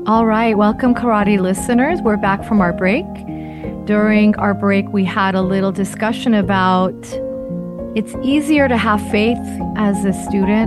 All right, welcome karate listeners. We're back from our break. During our break, we had a little discussion about it's easier to have faith as a student